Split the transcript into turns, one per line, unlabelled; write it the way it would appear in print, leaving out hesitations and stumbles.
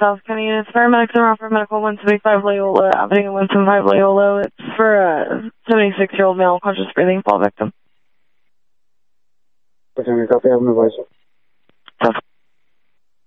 South County units. Paramedics are offered medical 175 Loyola Avenue, 175 Loyola. It's for a 76-year-old male, conscious breathing, fall victim.
Okay, copy, I have an advisor.